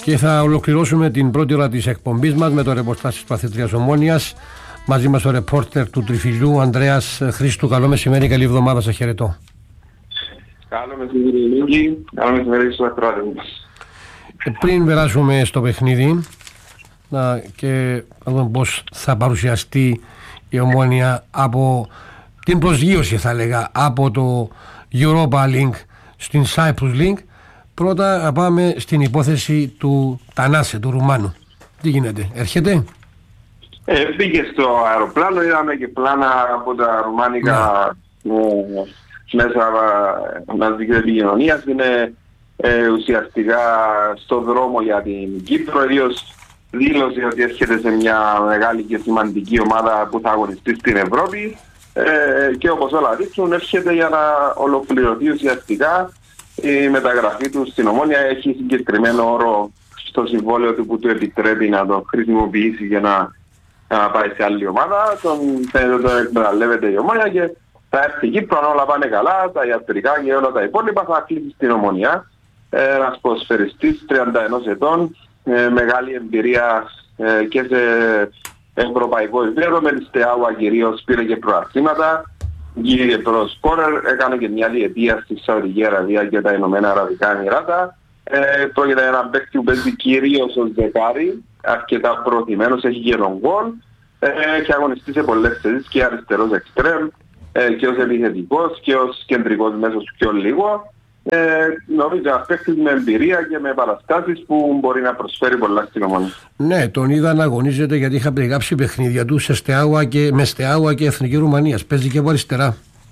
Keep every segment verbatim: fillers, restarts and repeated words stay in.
Και θα ολοκληρώσουμε την πρώτη ώρα της εκπομπής μας με το ρεπορτάζ της Παθήτριας Ομόνοιας. Μαζί μας ο ρεπόρτερ του Τριφυλιού, Ανδρέας Χρήστου. Καλό μεσημέρι, καλή εβδομάδα, σας χαιρετώ. Καλό μεσημέρι, Νίκη. Καλό μεσημέρι στους ακροατές μας. Πριν περάσουμε στο παιχνίδι να, και να δούμε πώς θα παρουσιαστεί η Ομόνια από την προσγείωση, θα λέγα, από το Europa League στην Cyprus League, πρώτα να πάμε στην υπόθεση του Τανάσε, του Ρουμάνου. Τι γίνεται, έρχεται? Ε, πήγε στο αεροπλάνο, είδαμε και πλάνα από τα ρουμάνικα ναι. ε, μέσα μαζικής επικοινωνίας. Είναι ε, ουσιαστικά στο δρόμο για την Κύπρο, ιδίως δήλωσε ότι έρχεται σε μια μεγάλη και σημαντική ομάδα που θα αγωνιστεί στην Ευρώπη ε, και όπως όλα δείχνουν έρχεται για να ολοκληρωθεί ουσιαστικά η μεταγραφή του στην Ομόνια. Έχει συγκεκριμένο όρο στο συμβόλαιο του που του επιτρέπει να το χρησιμοποιήσει για να, να πάει σε άλλη ομάδα. Τον φαίνεται τον εκμεταλλεύεται η Ομόνια και θα έρθει η Κύπρο, αν όλα πάνε καλά, τα ιατρικά και όλα τα υπόλοιπα, θα κλείσει στην Ομόνια. Ε, ένας ποδοσφαιριστής τριάντα ένα ετών, ε, μεγάλη εμπειρία ε, και σε ευρωπαϊκό επίπεδο, με τη Στεάουα κυρίως πήρε και προαθλήματα. Γύρε προς Σπόρερ, έκανε και μια διετία στη Σαουδική Αραβία και τα Ηνωμένα Αραβικά Εμιράτα. Ε, πρόκειται για έναν παίκτη που παίζει κυρίως ως δεκάρι, αρκετά προωθημένος, έχει και τον γκολ. Ε, έχει αγωνιστεί σε πολλές θέσεις και αριστερός εξτρέμ ε, και ως επιθετικός και ως κεντρικός μέσος πιο λίγο. Ε, νομίζω ένας παίκτης με εμπειρία και με παραστάσεις που μπορεί να προσφέρει πολλά στην Ομόνια. Ναι, τον είδα να αγωνίζεται γιατί είχα περιγράψει παιχνίδια του σε Στεάουα και, με Στεάουα και Εθνική Ρουμανίας. Παίζει και από αριστερά.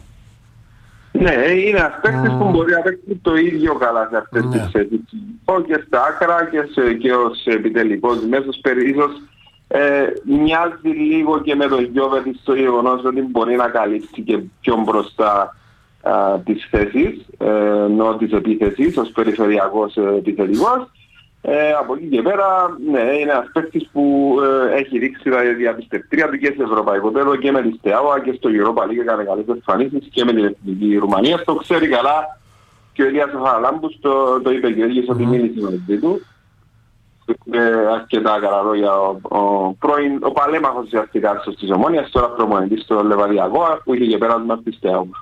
Ναι, είναι ένας παίκτης mm. που μπορεί να παίξει το ίδιο καλά σε αυτές ναι. τις θέσεις. Και στα άκρα και, σε, και ως επιτελικός μέσος ίσως ε, μοιάζει λίγο και με τον Γιώβετ στο γεγονός ότι μπορεί να καλύψει και πιο μπροστά Uh, της θέσης, uh, ενώ της επίθεσης ως περιφερειακός uh, επιθετικός. Uh, από εκεί και πέρα, ναι, είναι ένας παίκτης που uh, έχει δείξει τα διαπιστευτήρια του και σε ευρωπαϊκό πέδο και με τη Στεάουα και στο Europa League έκανε καλές εμφανίσεις και με την Εθνική Ρουμανία. Το ξέρει καλά και ο Ηλίας Χαραλάμπους το, το είπε και ο ίδιος ότι μίλησε μαζί του. Ε, αρκετά καλά λόγια ο, ο, πρώην, ο παλέμαχος ουσιαστικά της Ομόνιας, τώρα προμονητής στο Λεβαδιακό που είχε και πέρα του τη Στεάουα.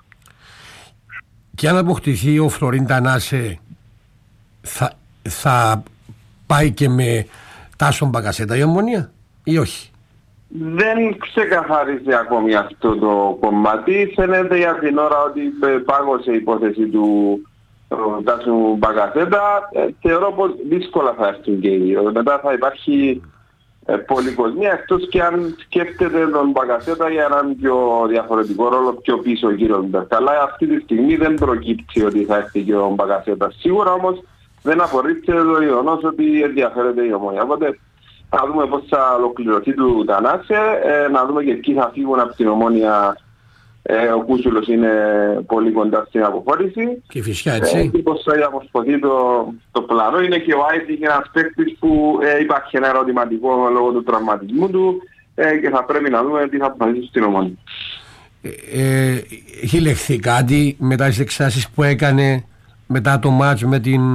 Και αν αποκτηθεί ο Φλωρίν Τανάσε, θα, θα πάει και με Τάσον Μπακασέτα η Ομόνια ή όχι? Δεν ξεκαθαρίζει ακόμη αυτό το κομμάτι. Φαίνεται για την ώρα ότι πάγωσε η υπόθεση του Τάσου Μπακασέτα. Ε, θεωρώ πως δύσκολα θα έρθουν και οι δύο. Μετά θα υπάρχει ε, πολυκοσμία, εκτός και αν σκέφτεται τον Μπακασέτα για έναν πιο διαφορετικό ρόλο πιο πίσω γύρω του. Αλλά αυτή τη στιγμή δεν προκύπτει ότι θα έρθει και ο Μπακασέτα. Σίγουρα όμως δεν απορρίπτεται το γεγονός ότι ενδιαφέρεται η Ομόνια. Οπότε να δούμε πώς θα ολοκληρωθεί του Τανάσε, ε, να δούμε και ποιοι θα φύγουν από την Ομόνια. Ε, ο Κούσουλος είναι πολύ κοντά στην αποχώρηση. Και φυσικά έτσι. Ε, και πώς θα διαμορφωθεί το, το πλάνο. Είναι και ο Άιζη και ένας παίκτης που ε, υπάρχει ένα ερωτηματικό λόγω του τραυματισμού του ε, και θα πρέπει να δούμε τι θα αποφασίσει στην Ομόνια. Ε, ε, έχει λεχθεί κάτι μετά τις εξάσεις που έκανε μετά το μάτς με την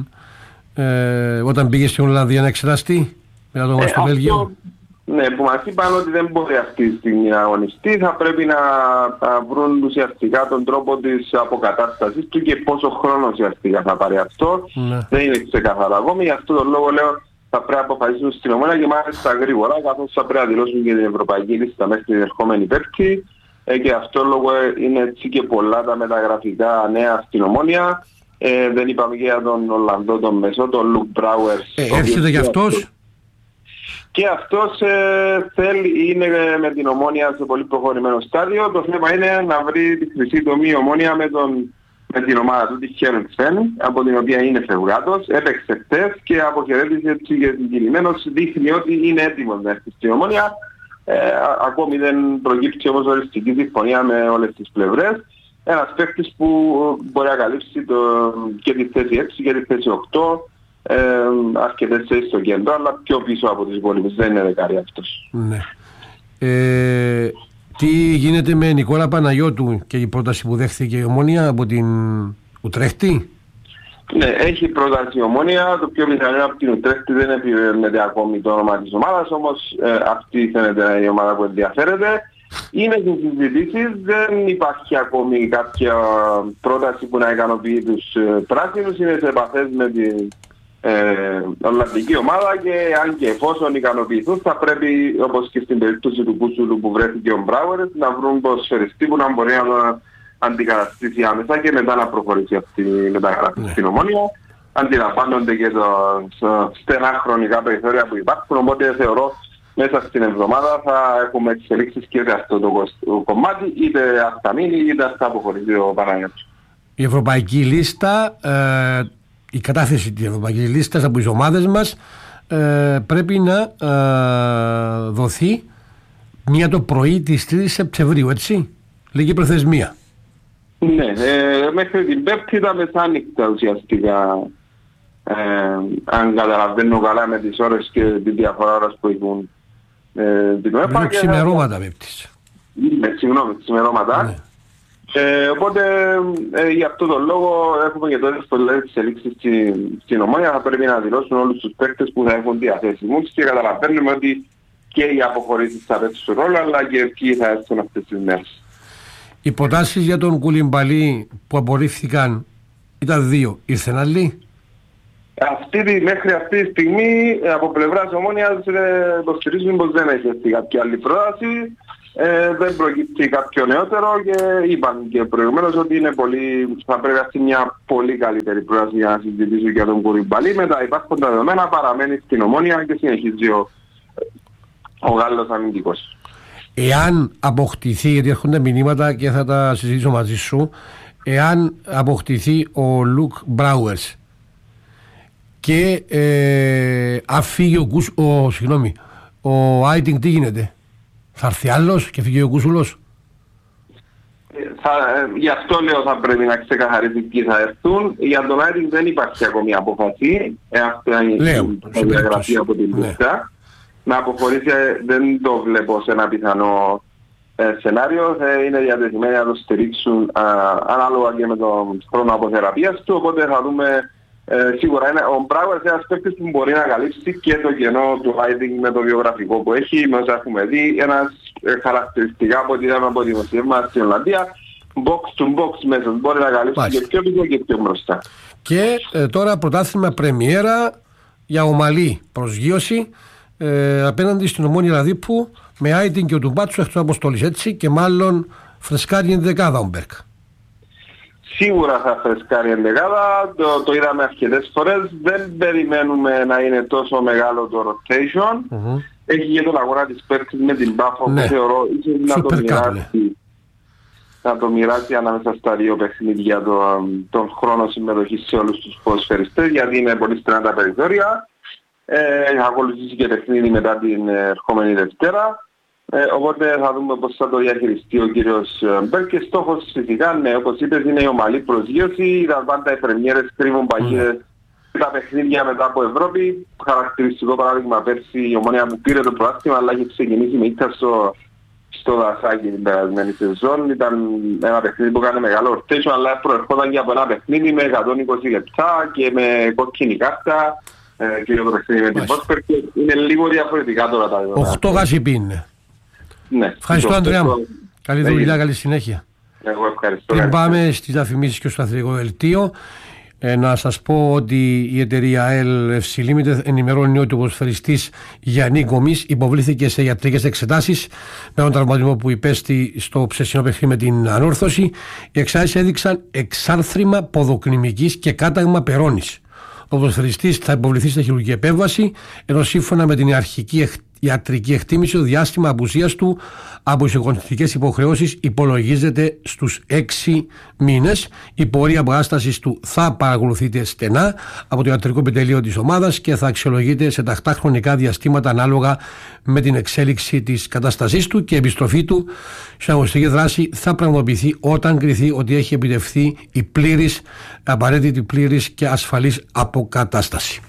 ε, όταν πήγε στην Ολλανδία να εξεταστεί μετά το μάτς στο Βέλγιο? Ναι, που μας είπαν ότι δεν μπορεί αυτή τη στιγμή να αγωνιστεί, θα πρέπει να, να βρουν ουσιαστικά τον τρόπο της αποκατάστασης του και πόσο χρόνο ουσιαστικά θα πάρει αυτό. Ναι. Δεν είναι ξεκαθαρό ακόμη, γι' αυτό τον λόγο λέω θα πρέπει να αποφασίσουν στην Ομόνια και μάλιστα γρήγορα, καθώς θα πρέπει να δηλώσουν και την Ευρωπαϊκή Λίστα μέχρι την ερχόμενη Πέμπτη ε, και αυτό λόγο είναι έτσι και πολλά τα μεταγραφικά νέα στην Ομόνια. Ε, δεν είπαμε και για τον Ολλανδό, τον Μεσό, τον Λουκ Μπράουερ. Ε, έρχεται κι αυτός. Και αυτός ε, θέλει, είναι με την Ομόνια σε πολύ προχωρημένο στάδιο. Το θέμα είναι να βρει τη χρυσή τομή Ομόνια με, τον, με την ομάδα του, τη Χέρενσεν, από την οποία είναι φευγάτος. Έπαιξε χτες και αποχαιρέτησε έτσι και συγκεκριμένος. Δείχνει ότι είναι έτοιμος να έρθει στην Ομόνια. Ε, ακόμη δεν προκύψει όμως οριστική συμφωνία με όλες τις πλευρές. Ένας παίκτης που μπορεί να καλύψει το, και τη θέση έξι και τη θέση οκτώ. Ε, αρκετές θέσεις στο κέντρο, αλλά πιο πίσω από τις υπόλοιπες, δεν είναι δεκάρι αυτός. Ναι. Ε, τι γίνεται με Νικόλα Παναγιώτου και η πρόταση που δέχθηκε η Ομόνια από την Ουτρέχτη? Ναι, έχει πρόταση η Ομόνοια, το πιο πιθανό από την Ουτρέχτη δεν επιβεβαιώνεται ακόμη το όνομα της ομάδας, όμως ε, αυτή φαίνεται η ομάδα που ενδιαφέρεται. Είναι στις συζητήσεις, δεν υπάρχει ακόμη κάποια πρόταση που να ικανοποιεί τους ε, πράσινους, είναι σε επαφές με την ε, Ολλανδική ομάδα και αν και εφόσον ικανοποιηθούν θα πρέπει, όπως και στην περίπτωση του Κούσουλου που βρέθηκε ο Μπράουερς, να βρουν ποδοσφαιριστή που να μπορεί να αντικαταστήσει άμεσα και μετά να προχωρήσει αυτή η μεταγραφή στην Ομόνοια. Αντιλαμβάνονται και το στενά χρονικά περιθώρια που υπάρχουν, οπότε θεωρώ μέσα στην εβδομάδα θα έχουμε εξελίξεις και σε αυτό το κομμάτι, είτε θα μείνει είτε θα αποχωρήσει ο Παναγιώτης. Η ευρωπαϊκή λίστα, ε, η κατάθεση της ευρωπαϊκής λίστας από τις ομάδες μας ε, πρέπει να ε, δοθεί μία το πρωί της τρίτης Σεπτεμβρίου, έτσι, λίγη προθεσμία. Ναι, ε, μέχρι την Πέμπτη ήταν μεσάνυχτα ουσιαστικά, ε, αν καταλαβαίνω καλά με τις ώρες και τη διαφορά ώρας που έχουν ε, την ΟΕΠΑ. Είναι ξημερώματα Πέμπτης. Ναι, συγγνώμη, ξημερώματα. Ναι. Ε, οπότε ε, για αυτό τον λόγο έχουμε και τότε στο λέει της εξελίξης στην, στην Ομόνοια, θα πρέπει να δηλώσουν όλους τους παίκτες που θα έχουν διαθέσιμους και καταλαβαίνουμε ότι και οι αποχωρήσεις θα παίξουν ρόλο, αλλά και ποιοι θα έρθουν αυτές τις μέρες. Οι προτάσεις για τον Κουλιμπαλί που απορρίφθηκαν ήταν δύο. Ήρθαν άλλοι. Αυτή τη, μέχρι αυτή τη στιγμή από πλευράς Ομόνοιας ε, υποστηρίζουν πως δεν έχει έρθει κάποια άλλη πρόταση. Ε, δεν προκύπτει κάποιο νεότερο και είπαν και προηγουμένως ότι είναι πολύ, θα πρέπει να έρθει μια πολύ καλύτερη πρόταση για να συζητήσουν για τον Κουλιμπαλί. Με τα υπάρχοντα δεδομένα παραμένει στην Ομόνοια και συνεχίζει ο, ο Γάλλος αμυντικός. Εάν αποκτηθεί, γιατί έρχονται μηνύματα και θα τα συζητήσω μαζί σου, εάν αποκτηθεί ο Λουκ Μπράουερς και ε, αφήγει ο, Κούς, ο, συγγνώμη, ο Άιτινγκ, τι γίνεται? Θα έρθει άλλος και φύγει ο Κούσουλος? Θα, ε, γι' αυτό λέω θα πρέπει να ξεκαθαρίσει ποιοι θα έρθουν. Για τον Άιτινγκ δεν υπάρχει ακόμη απόφαση. Ε, αυτή είναι η διαγραφή από την λίστα. Να αποχωρήσει δεν το βλέπω σε ένα πιθανό ε, σενάριο. Θα είναι διατεθειμένοι να το στηρίξουν α, ανάλογα και με τον χρόνο αποθεραπείας του. Οπότε θα δούμε ε, σίγουρα είναι ο Μπράουερς ένας παίκτης που μπορεί να καλύψει και το κενό του Άιτινγκ με το βιογραφικό που έχει. Μέσα έχουμε δει ένας ε, χαρακτηριστικά από ό,τι είδαμε από τη δημοσίευμα στην Ολλανδία. Box to box μέσα μπορεί να καλύψει Μάλιστα. και πιο πίσω και πιο μπροστά. Και ε, τώρα πρωτάθλημα πρεμιέρα για ομαλή προσγείωση. Ε, απέναντι στην Ομόνοια Λαδίπου με Άιτιν και ο Τουμπάτσου εκτός αποστολής, έτσι, και μάλλον φρεσκάρει ενδεκάδα ο Μπέρκ. Σίγουρα θα φρεσκάρει ενδεκάδα, το, το είδαμε αρκετές φορές, δεν περιμένουμε να είναι τόσο μεγάλο το rotation. Mm-hmm. Έχει και τον αγώνα της Πέρκης με την Πάφο, ναι. που θεωρώ ίσως να το μοιράσει, να το μοιράσει ανάμεσα στα δύο παιχνίδια τον, τον χρόνο συμμετοχής σε όλους τους ποδοσφαιριστές, γιατί είναι πολύ στενά τα περιθώρια. Ε, θα ακολουθήσει και παιχνίδι μετά την ερχόμενη Δευτέρα. Ε, οπότε θα δούμε πώς θα το διαχειριστεί ο κύριος Μπέρκ. Και στόχος φυσικά, ναι, όπως είπες, είναι η ομαλή προσγείωση. Τα πάντα οι πρεμιέρες κρύβουν παγίδες mm. τα παιχνίδια μετά από Ευρώπη. Χαρακτηριστικό παράδειγμα πέρσι η Ομόνοια που πήρε το πρωτάθλημα, αλλά έχει ξεκινήσει με ήττα στο, στο δασάκι την περασμένη σεζόν. Ήταν ένα παιχνίδι που έκανε μεγάλο ορτέσιο, αλλά προερχόταν και από ένα παιχνίδι με εκατόν είκοσι λεπτά και με κόκκινη κάρτα. Ε, και το παιχνίδι με την Πόσπερ και είναι λίγο διαφορετικά τώρα τα δεδομένα. Οχτώ γάσι είναι. Ναι. Ευχαριστώ Ανδρέα μου. Καλή δουλειά, καλή συνέχεια. Εγώ ευχαριστώ. Πριν πάμε στις διαφημίσεις και στο αθλητικό δελτίο, ε, να σας πω ότι η εταιρεία ελ εφ σι Limited ενημερώνει ότι ο ποδοσφαιριστής Γιάννη Γκομής υποβλήθηκε σε ιατρικές εξετάσεις με τον τραυματισμό που υπέστη στο ψεσινό παιχνίδι με την Ανόρθωση. Οι εξετάσεις έδειξαν εξάρθρημα ποδοκνημικής και κάταγμα περώνης. Ο ποδοσφαιριστής θα υποβληθεί στη χειρουργική επέμβαση, ενώ σύμφωνα με την αρχική ιατρική εκτίμηση το διάστημα απουσίας του από τις οικονομικές υποχρεώσεις υπολογίζεται στους έξι μήνες. Η πορεία αποκατάστασης του θα παρακολουθείται στενά από το ιατρικό επιτελείο της ομάδας και θα αξιολογείται σε τακτά χρονικά διαστήματα ανάλογα με την εξέλιξη της κατάστασής του, και η επιστροφή του στην αγωνιστική δράση θα πραγματοποιηθεί όταν κριθεί ότι έχει επιτευχθεί η πλήρης, απαραίτητη πλήρης και ασφαλής αποκατάσταση.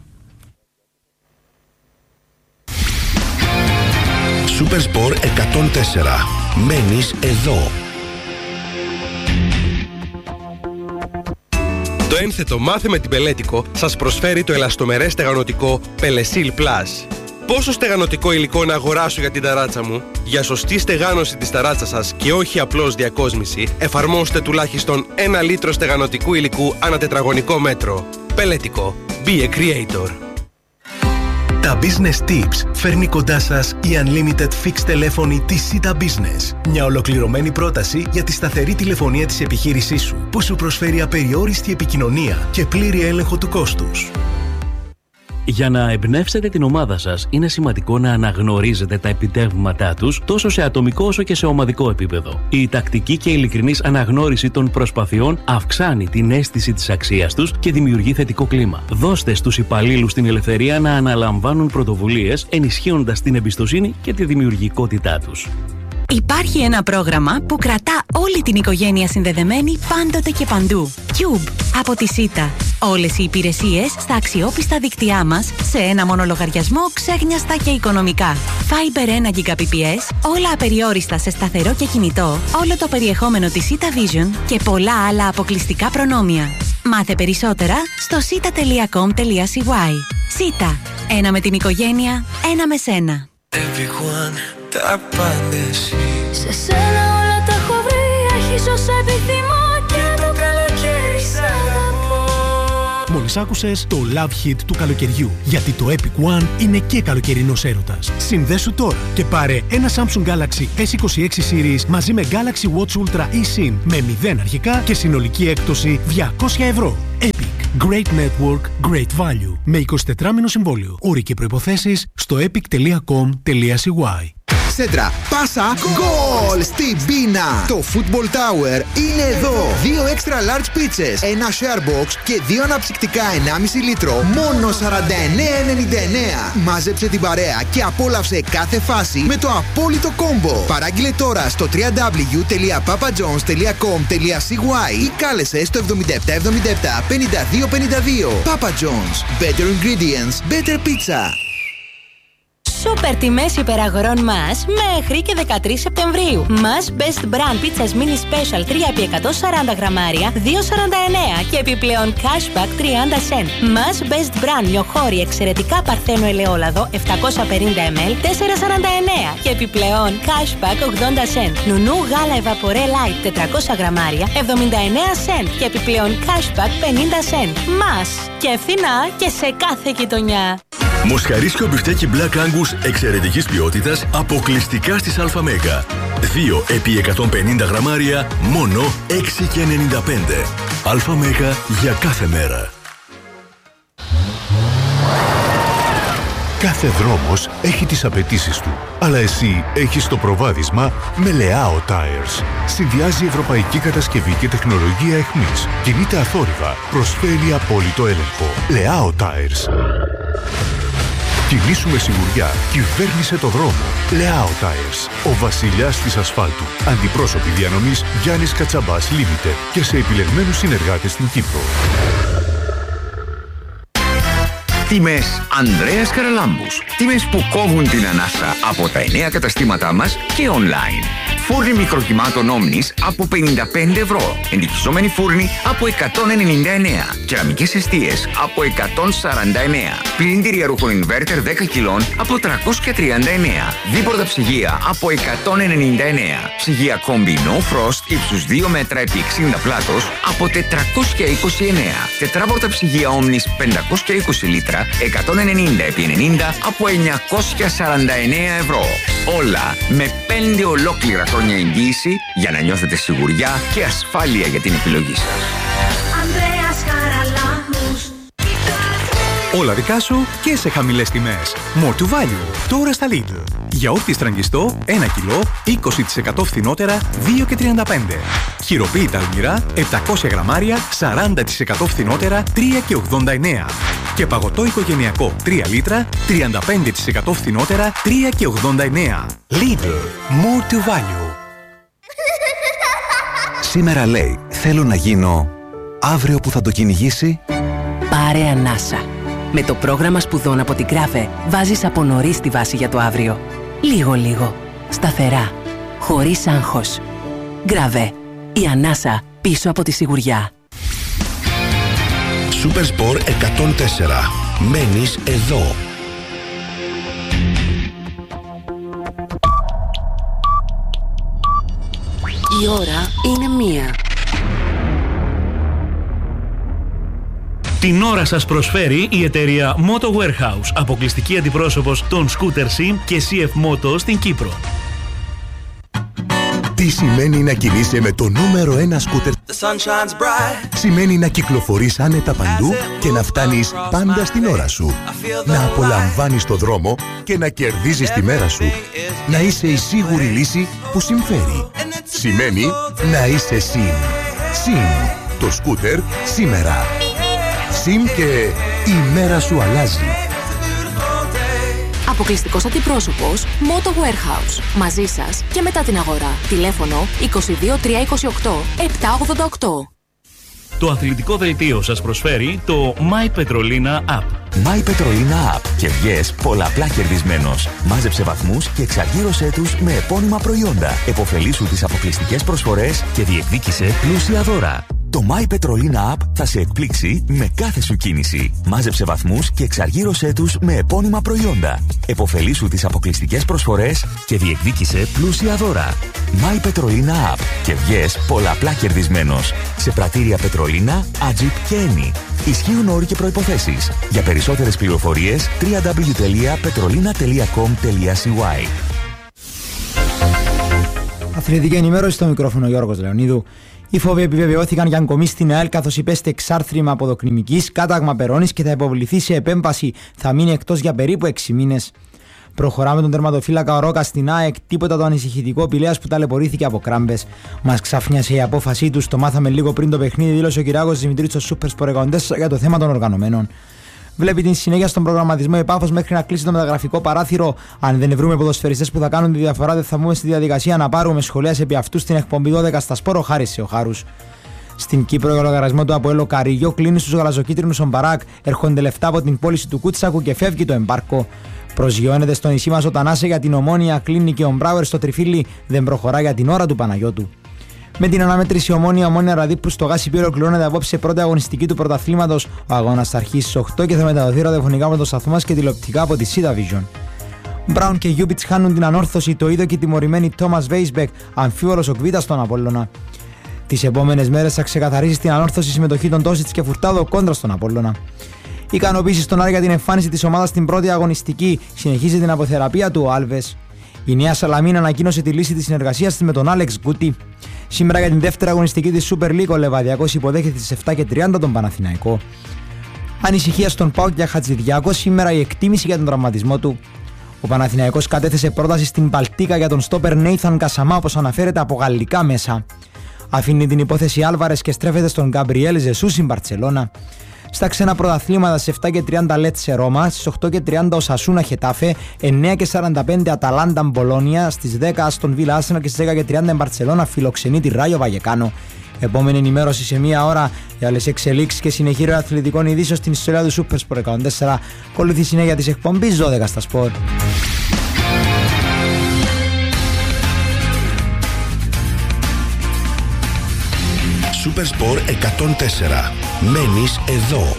Supersport εκατόν τέσσερα. Μένεις εδώ. Το ένθετο Μάθε με την Πελέτικο σας προσφέρει το ελαστομερές στεγανοτικό Πελεσίλ Plus. Πόσο στεγανοτικό υλικό να αγοράσω για την ταράτσα μου? Για σωστή στεγάνωση της ταράτσας σας και όχι απλώς διακόσμηση, εφαρμόστε τουλάχιστον ένα λίτρο στεγανοτικού υλικού ανά τετραγωνικό μέτρο. Πελέτικο. Be a creator. Τα Business Tips φέρνει κοντά σας η Unlimited Fixed τηλέφωνη της Sita Business. Μια ολοκληρωμένη πρόταση για τη σταθερή τηλεφωνία της επιχείρησής σου, που σου προσφέρει απεριόριστη επικοινωνία και πλήρη έλεγχο του κόστους. Για να εμπνεύσετε την ομάδα σας, είναι σημαντικό να αναγνωρίζετε τα επιτεύγματά τους τόσο σε ατομικό όσο και σε ομαδικό επίπεδο. Η τακτική και ειλικρινής αναγνώριση των προσπαθειών αυξάνει την αίσθηση της αξίας τους και δημιουργεί θετικό κλίμα. Δώστε στους υπαλλήλους την ελευθερία να αναλαμβάνουν πρωτοβουλίες, ενισχύοντας την εμπιστοσύνη και τη δημιουργικότητά τους. Υπάρχει ένα πρόγραμμα που κρατά όλη την οικογένεια συνδεδεμένη πάντοτε και παντού. Cube από τη Sita. Όλες οι υπηρεσίες στα αξιόπιστα δίκτυά μας σε ένα μόνο λογαριασμό, ξέγνιαστα και οικονομικά. Fiber ένα Gbps, όλα απεριόριστα σε σταθερό και κινητό, όλο το περιεχόμενο της Sita Vision και πολλά άλλα αποκλειστικά προνόμια. Μάθε περισσότερα στο sita τελεία com τελεία c y. Sita. Ένα με την οικογένεια, ένα με σένα. Everyone, τα πάντα εσύ. Σε σένα όλα τα έχω βρει, έχεις όσα επιθυμώ και το καλοκαίρι σ' αγαπώ. Μόλις άκουσες το Love Hit του καλοκαιριού, γιατί το Epic One είναι και καλοκαιρινός έρωτας. Συνδέσου τώρα και πάρε ένα Samsung Galaxy ες είκοσι έξι Series μαζί με Galaxy Watch Ultra eSIM με μηδέν αρχικά και συνολική έκπτωση διακόσια ευρώ. Epic. Great Network, Great Value. Με εικοσιτετράμηνο συμβόλαιο. Όροι και προϋποθέσεις στο epic τελεία com τελεία c y. Σέντρα, πάσα, γκολ στην πίνα. Το Football Tower είναι εδώ. Δύο extra large pizzas, ένα share box και δύο αναψυκτικά ενάμιση λίτρο. Μόνο σαράντα εννέα ενενήντα εννέα. Μάζεψε την παρέα και απόλαυσε κάθε φάση με το απόλυτο κόμπο. Παράγγειλε τώρα στο double-u double-u double-u τελεία papa john's τελεία com τελεία c y ή κάλεσε στο εβδομήντα επτά εβδομήντα επτά πενήντα δύο πενήντα δύο. Papa John's. Better ingredients, better pizza. Σούπερ τιμές υπεραγορών μας μέχρι και δεκατρείς Σεπτεμβρίου. Μας Best Brand Pizzas Mini Special τρία επί εκατόν σαράντα γραμμάρια δύο σαράντα εννέα και επιπλέον cashback τριάντα σεντ. Μας Best Brand λιοχώρι εξαιρετικά παρθένο ελαιόλαδο επτακόσια πενήντα μιλιλίτρα τέσσερα σαράντα εννέα και επιπλέον cashback ογδόντα σεντ. Νουνού γάλα Evapore Light τετρακόσια γραμμάρια εβδομήντα εννέα σεντ και επιπλέον cashback πενήντα σεντ. Μας και φθηνά και σε κάθε γειτονιά. Μοσχαρίσιο μπιφτέκι Black Angus εξαιρετικής ποιότητας αποκλειστικά στις ΑΜΕΓΑ. δύο επί εκατόν πενήντα γραμμάρια, μόνο έξι και ενενήντα πέντε. ΑΜΕΓΑ για κάθε μέρα. Κάθε δρόμος έχει τις απαιτήσεις του, αλλά εσύ έχεις το προβάδισμα με Leao Tires. Συνδυάζει ευρωπαϊκή κατασκευή και τεχνολογία εχμής. Κινείται αθόρυβα, προσφέρει απόλυτο έλεγχο. Leao Tires. Κινήσου με σιγουριά, κυβέρνησε το δρόμο. Leao Tires. Ο βασιλιάς της ασφάλτου. Αντιπρόσωποι διανομής Γιάννης Κατσαμπάς Limited και σε επιλεγμένους συνεργάτες στην Κύπρο. Τιμές Ανδρέας Καραλάμπους. Τιμές που κόβουν την ανάσα από τα εννέα καταστήματά μας και online. Φούρνη μικροκυμάτων Omnis από πενήντα πέντε ευρώ. Εντυπωσιόμενοι φούρνοι από εκατόν ενενήντα εννέα. Κεραμικές εστίες από εκατόν σαράντα εννέα. Πλυντήρια ρούχων inverter δέκα κιλών από τριακόσια τριάντα εννέα. Δίπορτα ψυγεία από εκατόν ενενήντα εννέα. Ψυγεία Combi No Frost ύψους δύο μέτρα επί εξήντα πλάτος από τετρακόσια είκοσι εννέα. Τετράπορτα ψυγεία Omnis πεντακόσια είκοσι λίτρα εκατόν ενενήντα επί ενενήντα από εννιακόσια σαράντα εννέα ευρώ. Όλα με πέντε ολόκληρα χρόνια εγγύηση για να νιώθετε σιγουριά και ασφάλεια για την επιλογή σας. Ανδρέας Χαραλάμπους. Όλα δικά σου και σε χαμηλές τιμές. More to value. Τώρα στα Lidl. Γιαούρτι στραγγιστό ένα κιλό, είκοσι τοις εκατό φθηνότερα, δύο και τριάντα πέντε. Χειροποίητα αλμυρά, επτακόσια γραμμάρια, σαράντα τοις εκατό φθηνότερα, τρία και ογδόντα εννέα. Και παγωτό οικογενειακό τρία λίτρα, τριάντα πέντε τοις εκατό φθηνότερα, τρία και ογδόντα εννέα. Lidl. More to value. Σήμερα λέει, θέλω να γίνω, αύριο που θα το κυνηγήσει. Πάρε ανάσα. Με το πρόγραμμα σπουδών από την Γκράβε βάζεις από νωρίς τη βάση για το αύριο. Λίγο-λίγο. Σταθερά. Χωρίς άγχος. Γκράβε. Η ανάσα πίσω από τη σιγουριά. Supersport εκατόν τέσσερα. Μένεις εδώ. Η ώρα είναι μία. Την ώρα σας προσφέρει η εταιρεία Moto Warehouse, αποκλειστική αντιπρόσωπος των Scooter Sim και σι εφ Moto στην Κύπρο. Τι σημαίνει να κινείσαι με το νούμερο ένα σκούτερ? Σημαίνει να κυκλοφορείς άνετα παντού και να φτάνεις πάντα στην ώρα σου. Να απολαμβάνεις το δρόμο και να κερδίζεις τη μέρα σου. Να είσαι η σίγουρη λύση που συμφέρει. Σημαίνει να είσαι Sim. Sim. Το σκούτερ σήμερα. Sim και η μέρα σου αλλάζει. Αποκλειστικός αντιπρόσωπος Moto Warehouse. Μαζί σας και μετά την αγορά. Τηλέφωνο είκοσι δύο τριακόσια είκοσι οκτώ επτακόσια ογδόντα οκτώ. Το αθλητικό δελτίο σας προσφέρει το My Petrolina App. My Petrolina App και βγες πολλαπλά κερδισμένος. Μάζεψε βαθμούς και εξαργύρωσέ τους με επώνυμα προϊόντα. Εποφελήσου τις αποκλειστικές προσφορές και διεκδίκησε πλούσια δώρα. Το My Petrolina App θα σε εκπλήξει με κάθε σου κίνηση. Μάζεψε βαθμούς και εξαργύρωσέ τους με επώνυμα προϊόντα. Εποφελήσου τις αποκλειστικές προσφορές και διεκδίκησε πλούσια δώρα. My Petrolina App και βγες πολλαπλά κερδισμένος. Σε πρατήρια Πετρολίνα, Ατζιπ και Eni. Ισχύουν όροι και προϋποθέσεις. Για περισσότερες πληροφορίες double-u double-u double-u τελεία petrolina τελεία com τελεία c y. Αθλητική ενημέρωση στο μικρόφωνο Γιώργος Λεωνίδου. Οι φόβοι επιβεβαιώθηκαν για αγκομή στην ΑΕΛ, καθώς υπέστη εξάρθρημα αποδοκνημικής, κάταγμα περώνης και θα υποβληθεί σε επέμβαση. Θα μείνει εκτός για περίπου έξι μήνες. Προχωράμε τον τερματοφύλακα ο Ρόκα στην ΑΕΚ. Τίποτα το ανησυχητικό. Πηλέας που ταλαιπωρήθηκε από κράμπες. Μας ξαφνιάσε η απόφασή του. Το μάθαμε λίγο πριν το παιχνίδι, δήλωσε ο Κυριάκος Δημητρής στο Supersport εκατόν τέσσερα για το θέμα των οργανωμένων. Βλέπει την συνέχεια στον προγραμματισμό η Πάφος μέχρι να κλείσει το μεταγραφικό παράθυρο. Αν δεν βρούμε ποδοσφαιριστές που θα κάνουν τη διαφορά, δεν θα μπούμε στη διαδικασία να πάρουμε. Σχολίασε επί αυτού στην εκπομπή δώδεκα στα Σπόρο, χάρισε ο Χάρους. Στην Κύπρο, για λογαριασμό του Αποέλ, ο Καρίγιο κλείνει στους γαλαζοκίτρινους ο Μπαράκ. Έρχονται λεφτά από την πώληση του Κούτσακου και φεύγει το εμπάρκο. Προσγειώνεται στο νησί μας ο Τανάσε για την Ομόνια, κλείνει και ο Μπράουερ στο Τριφύλι, δεν προχωρά για την ώρα του Παναγιώτου. Με την αναμέτρηση Ομόνια Ομόνια Ραδίππου στο Γάσι ολοκληρώνεται απόψε πρώτη αγωνιστική του πρωταθλήματος. Ο αγώνας θα αρχίσει στις οκτώ και θα μεταδοθεί ραδιοφωνικά με το σταθμό μας και τηλεοπτικά από τη Σίδα Vision. Μπράουν και Γιούμπιτς χάνουν την ανόρθωση, το είδο και τιμωρημένοι Τόμας Βέισμπεκ, αμφίβολος ο Κβίτας στον Απόλλωνα. Τις επόμενες μέρες θα ξεκαθαρίσει την ανόρθωση συμμετοχή των Τόσιτς και Φουρτάδο κόντρα στον Απόλλωνα. Ικανοποίηση στον Άρη για την εμφάνιση της ομάδας στην πρώτη αγωνιστική. Συνεχίζει την αποθεραπεία του ο Άλβες. Η Νέα Σαλαμίνα ανακοίνωσε τη λύση της συνεργασίας της με τον Άλεξ Γκούτι. Σήμερα για την δεύτερη αγωνιστική της Super League ο Λεβαδιακός υποδέχεται στις επτά και τριάντα τον Παναθηναϊκό. Ανησυχία στον ΠΑΟΚ για Χατζηδιάκο, σήμερα η εκτίμηση για τον τραυματισμό του. Ο Παναθηναϊκός κατέθεσε πρόταση στην Παλτίκα για τον στόπερ Νέιθαν Κασαμά, όπως αναφέρεται από γαλλικά μέσα. Αφήνει την υπόθεση Άλβαρες και στρέφεται στον Γκαμπριέλ Ζεσού στην Μπαρτσελώνα. Στα ξένα πρωταθλήματα στις επτά και τριάντα Λέτσε Ρώμα, στις οκτώ και τριάντα Οσασούνα Χετάφε, εννιά και σαράντα πέντε Αταλάντα Μπολόνια, στις δέκα Αστον Βίλα Άρσεναλ και στις δέκα και τριάντα Μπαρτσελώνα φιλοξενεί τη Ράγιο Βαγεκάνο. Επόμενη ενημέρωση σε μία ώρα για άλλες εξελίξεις και συνεχείρια αθλητικών ειδήσεων στην ιστορία του Supersport εκατόν τέσσερα. Ακολουθεί συνέχεια της εκπομπής δώδεκα στα Σπορ. Supersport εκατόν τέσσερα. Μένεις εδώ.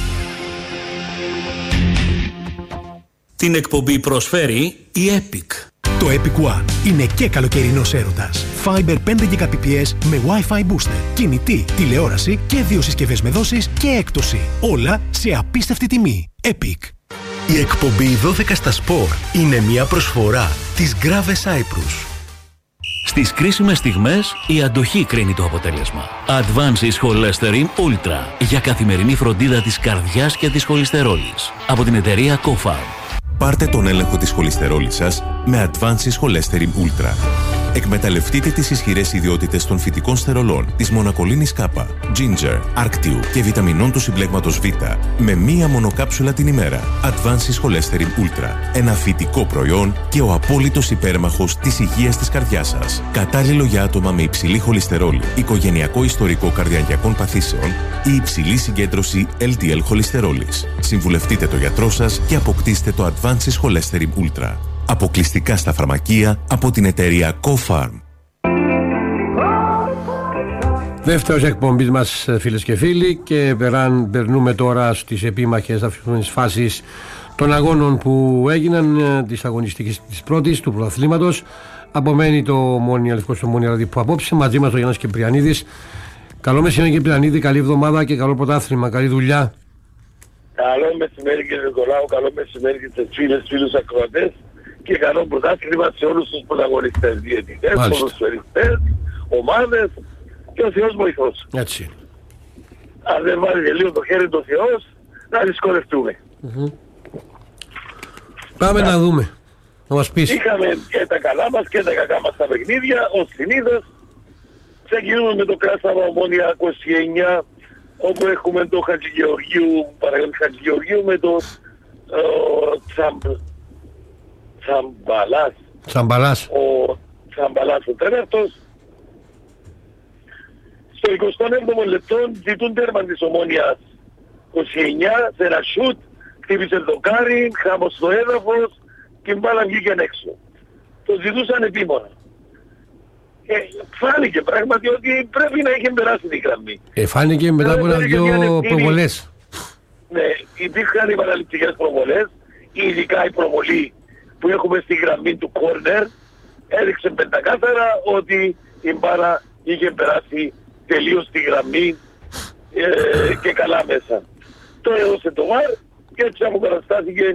Την εκπομπή προσφέρει η Epic. Το Epic One είναι και καλοκαιρινός έρωτας. Fiber πέντε Gbps με Wi-Fi booster, κινητή, τηλεόραση και δύο συσκευές με δόσεις και έκπτωση. Όλα σε απίστευτη τιμή. Epic. Η εκπομπή δώδεκα στα Σπορ είναι μια προσφορά της Grave Cyprus. Στις κρίσιμες στιγμές η αντοχή κρίνει το αποτέλεσμα. Advances Cholesterol Ultra για καθημερινή φροντίδα της καρδιάς και της χολυστερόλης. Από την εταιρεία CoFarm. Πάρτε τον έλεγχο της χολυστερόλης σας με Advances Cholesterol Ultra. Εκμεταλλευτείτε τις ισχυρές ιδιότητες των φυτικών στερολών, της μονακολίνης K, Ginger, Arctiu και βιταμινών του συμπλέγματος Β με μία μονοκάψουλα την ημέρα. Advances Cholesterol Ultra. Ένα φυτικό προϊόν και ο απόλυτος υπέρμαχος της υγείας της καρδιάς σας. Κατάλληλο για άτομα με υψηλή χολυστερόλη, οικογενειακό ιστορικό καρδιαγγειακών παθήσεων ή υψηλή συγκέντρωση ελ ντι ελ χολυστερόλης. Συμβουλευτείτε το γιατρό σας και αποκτήστε το Advances Cholesterol Ultra. Αποκλειστικά στα φαρμακεία από την εταιρεία CoFarm. Δεύτερος εκπομπής μας, φίλες και φίλοι, και περάν, περνούμε τώρα στις επίμαχες αυτές φάσεις των αγώνων που έγιναν, της αγωνιστικής της πρώτης του πρωταθλήματος. Απομένει το Ομόνοια Λευκός, στο Ομόνοια Ραδίππου απόψε. Μαζί μας ο Γιάννης Κυπριανίδης. Καλό μεσημέρι Κυπριανίδη, καλή εβδομάδα και καλό πρωτάθλημα, καλή δουλειά. Καλό μεσημέρι κύριε Νικολάου, καλό μεσημέρι και στις φίλες, φίλους ακροατές και καλό πρωτάθλημα σε όλους τους πρωταγωνιστές, διαιτητές, ποδοσφαιριστές, ομάδες και ο Θεός βοηθός. Έτσι. Αν δεν βάλει λίγο το χέρι του Θεός, να δυσκολευτούμε. Mm-hmm. Πάμε να, να δούμε. Να μας πεις. Είχαμε και τα καλά μας και τα κακά μας τα παιχνίδια, ως συνήθως. Ξεκινούμε με το Κράσαβα Ομόνοια είκοσι εννιά, όπου έχουμε το Χατζηγεωργίου, παραγωγή Χατζηγεωργίου με το uh, Τσαμπ... Τσαμπαλάς. Τσαμπαλάς. Ο Τσαμπαλάς ο τέρευτος. Στο εικοστό έβδομο λεπτό ζητούν τέρμα της Ομόνοιας είκοσι εννιά, σε ένα σούτ, χτύπησε δοκάρι, χάμος στο έδαφος και μπάλα βγήκε έξω. Το ζητούσαν επίμονα. Ε, φάνηκε πράγματι ότι πρέπει να είχε περάσει τη γραμμή. Ε, φάνηκε μετά από ένα-δυο προβολές. Ναι, υπήρχαν οι παραληπτικές προβολές, ειδικά η προβολή που έχουμε στη γραμμή του κόρνερ, έδειξε πεντακάθαρα ότι η μπάρα είχε περάσει τελείως τη γραμμή ε, και καλά μέσα. Το έδωσε το βαρ και έτσι αποκαταστάθηκε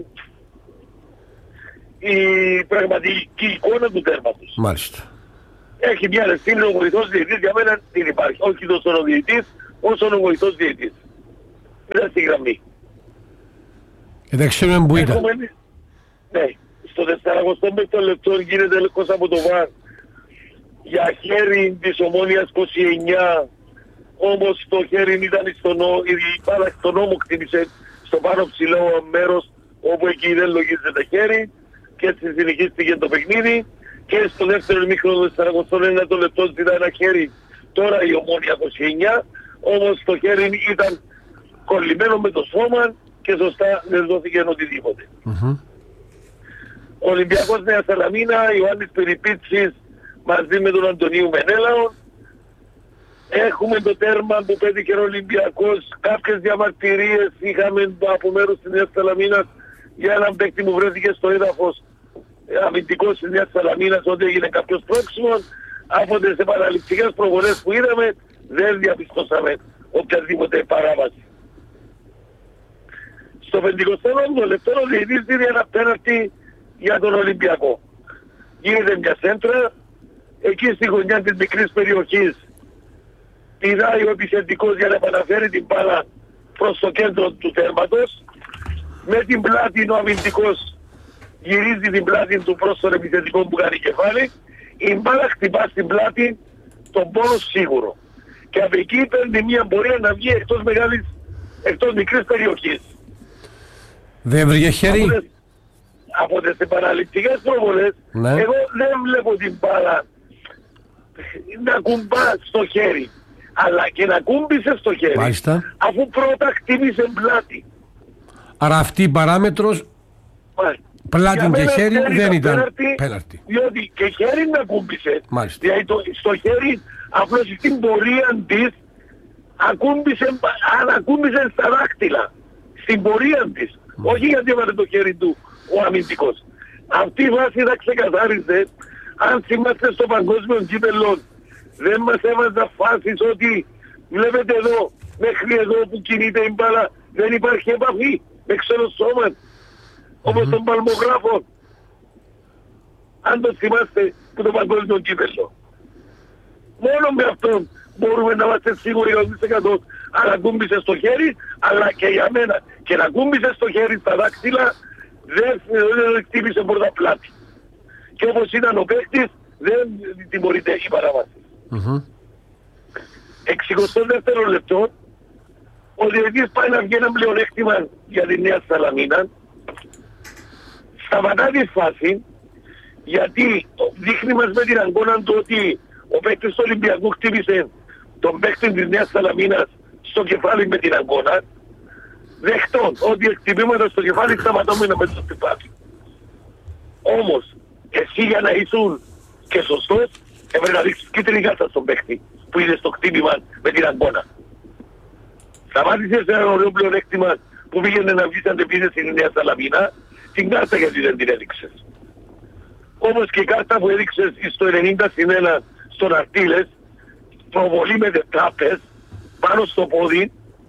η πραγματική εικόνα του τέρματος. Μάλιστα. Έχει μια ρεστίνη, ο βοηθός διαιτητής για μένα δεν υπάρχει. Όχι τόσο ο διαιτητής, όσο ο βοηθός διαιτητής. Ήταν στη γραμμή. Και δεν ξέρουμε που ήταν. Ναι, στο τεσσαρακοστό λεπτό γίνεται έλεγχος από το βαρ για χέρι της Ομόνοιας είκοσι εννιά. Όμως το χέρι ήταν στο νόμο, η μπάλα στο νόμο κτύπησε στο πάνω ψηλό μέρος όπου εκεί δεν λογίζεται χέρι και έτσι συνεχίστηκε το παιχνίδι. Και στο δεύτερο ημίχρονο του τεσσαρακοστό ένατο λεπτό ζητά ένα χέρι τώρα η Ομόνοια είκοσι εννιά, όμως το χέρι ήταν κολλημένο με το σώμα και σωστά δεν δόθηκε οτιδήποτε. Mm-hmm. Ο Ολυμπιακός Νέα Σαλαμίνα, Ιωάννης Περιπίτσης μαζί με τον Αντωνίου Μενέλαο. Έχουμε το τέρμα που πέτυχε ο Ολυμπιακός, κάποιες διαμαρτυρίες είχαμε από μέρους της Νέας Σαλαμίνας για έναν παίκτη που βρέθηκε στο έδαφος αμυντικός της Νέας Σαλαμίνας ότι έγινε κάποιος πρόξιμος. Από τις επαναληπτικές προβολές που είδαμε δεν διαπιστώσαμε οποιαδήποτε παράβαση. Στο πενηκοστό όγδοο λεπτό ο διαιτητής δίνει ένα πέναλτι για τον Ολυμπιακό. Γίνεται μια σέντρα, εκεί στη γωνιά της μικρής περιοχής πηδάει ο επιθετικός για να επαναφέρει την μπάλα προς το κέντρο του τέρματος. Με την πλάτη ο αμυντικός γυρίζει την πλάτη του προς τον επιθετικό που κάνει κεφάλι. Η μπάλα χτυπά στην πλάτη τον πόνο σίγουρο. Και από εκεί παίρνει μια πορεία να βγει εκτός μεγάλης, εκτός μικρής περιοχής. Δεν βρήκε χέρι. Από τις, από τις επαναληπτικές προβολές, ναι. Εγώ δεν βλέπω την μπάλα να κουμπά στο χέρι. Αλλά και να κούμπησε στο χέρι. Μάλιστα. Αφού πρώτα χτύπησε πλάτη. Άρα αυτή η παράμετρος, πλάτη και χέρι δεν ήταν πέναρτη. Διότι και χέρι να κούμπησε. Μάλιστα. Δηλαδή το, στο χέρι απλώς στην πορεία της ακούμπησε, αν ακούμπησε στα δάχτυλα. Στην πορεία της. Mm. Όχι γιατί έβαλε το χέρι του ο αμυντικός. Αυτή η βάση θα ξεκαθάριζε αν θυμάστε στο παγκόσμιο κύπελλο. Δεν μας έβαζα φάσεις ότι βλέπετε εδώ, μέχρι εδώ που κινείται η μπάλα δεν υπάρχει επαφή με ξένο σώμα, mm-hmm. όπως τον παλμογράφο. Αν το θυμάστε που το παγκόσμιο κύπελλο. Μόνο με αυτό μπορούμε να είμαστε σίγουροι εκατό τοις εκατό αν ακούμπησε στο χέρι, αλλά και για μένα και να ακούμπησε στο χέρι στα δάκτυλα δεν, δεν χτύπησε πρώτα πλάτη. Και όπως ήταν ο παίκτης δεν τιμωρείται η παράβαση. Mm-hmm. εξηκοστό δεύτερο λεπτό ο διαιτητής πάει να βγει ένα πλεονέκτημα για τη Νέα Σαλαμίνα, σταματά τη φάση γιατί δείχνει μας με την αγκώνα του ότι ο παίκτης του Ολυμπιακού χτύπησε τον παίκτη της Νέας Σαλαμίνας στο κεφάλι με την αγκώνα, δεχτών ότι εκτυπήματα στο κεφάλι σταματάμε να πέτω στη φάση. Όμως εσύ για να ήσουν και σωστός Έπρεπε να δείξεις κίτρινη κάρτα στον παίχτη που είναι στο χτύπημα με την αγκώνα. Σταμάτησε σε ένα ωραίο πλεονέκτημα που πήγαινε να βγει σαν επίθεση η Νέα Σαλαμίνα, την κάρτα γιατί δεν την έδειξες. Όμως και η κάρτα που έδειξες στο ενενήντα συν ένα στον Αρτίλες, προβολή με τετράπες, πάνω στο πόδι,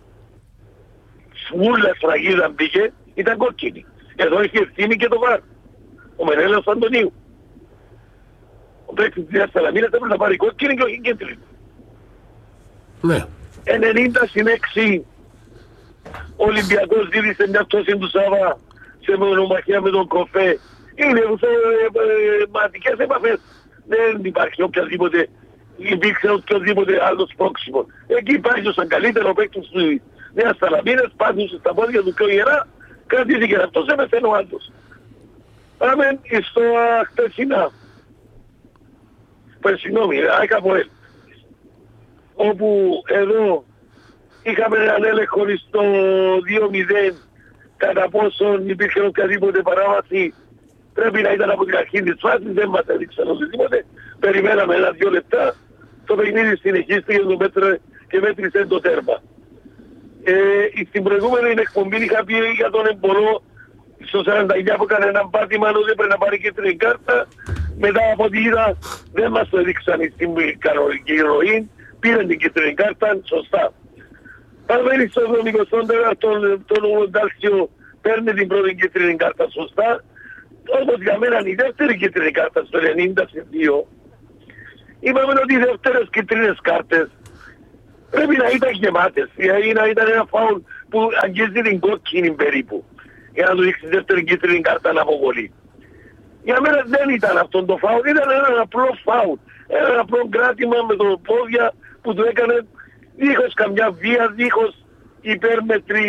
σμούλα σφραγίδα μπήκε, ήταν κόκκινη. Εδώ έχει ευθύνη και το βάρ. Ο Μενέλαος Αντωνίου. Ο παίκτης της Νέας Σαλαμίνας έπρεπε να πάρει κόκκινη και όχι κέντρινη. Ναι. ενενήντα συν έξι ο Ολυμπιακός δίδυσε μια πτώση του Σάβα σε μονομαχία με τον Κοφέ. Είναι ματικές επαφές. Δεν υπάρχει οποιαδήποτε, υπήρξε οποιοδήποτε άλλος πρόξιμο. Εκεί πάει σαν καλύτερο παίκτης του Νέας Σαλαμίνας, πάτησε στα πόδια του πιο ιερά, κρατήθηκε αυτός, έπεσε ο άλλος. Πάμε στο χτεσινά. Συγγνώμη, άκα από ελ. Όπου εδώ είχαμε έναν έλεγχο στο δύο μηδέν κατά πόσον υπήρχε οποιαδήποτε παράβαση, πρέπει να ήταν από την αρχή της φάσης, δεν μας έδειξαν οτιδήποτε. Περιμέναμε ένα-δυο λεπτά, το παιχνίδι συνεχίστηκε το μέτρο και μέτρησε το τέρμα. Ε, στην προηγούμενη εκπομπή είχα πει για τον Εμπολό στο σαράντα εννιά που έκανε έναν πάτημα ότι έπρεπε να πάρει κίτρινη κάρτα. Μετά από ό,τι είδα δεν μας το έδειξαν στην κανονική ροή, πήραν την κίτρινη κάρτα, σωστά. Πάμε στο εβδομηκοστό τέταρτο τον Ουντάλσιο παίρνει την πρώτη κίτρινη κάρτα, σωστά. Όπως για μένα η δεύτερη κίτρινη κάρτα στο ενενήντα δύο. Είπαμε ότι οι δεύτερες κίτρινες κάρτες πρέπει να ήταν γεμάτες, δηλαδή να ήταν ένα φάουλ που αγγίζει την κόκκινη περίπου, για να του δείξει δεύτερη κίτρινη κάρτα να αποβολεί. Για μένα δεν ήταν αυτό το φάουλ, ήταν ένα απλό φάουλ, ένα απλό κράτημα με το πόδια που του έκανε δίχως καμιά βία, δίχως υπέρμετρη